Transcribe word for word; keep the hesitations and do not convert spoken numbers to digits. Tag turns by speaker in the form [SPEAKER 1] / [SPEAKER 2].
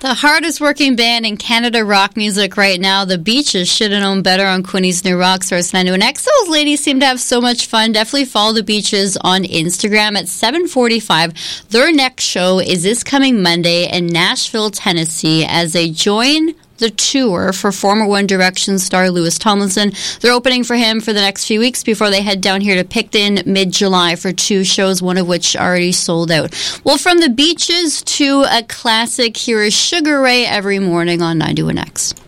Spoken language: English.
[SPEAKER 1] The hardest working band in Canada rock music right now, The Beaches, should have known better on Quinny's New Rock Source ninety-one X. Those ladies seem to have so much fun. Definitely follow The Beaches on Instagram at seven forty-five. Their next show is this coming Monday in Nashville, Tennessee, as they join the tour for former One Direction star Louis Tomlinson. They're opening for him for the next few weeks before they head down here to Picton mid-July for two shows, one of which already sold out. Well, from The Beaches to a classic, here is Sugar Ray Every Morning on ninety-one X.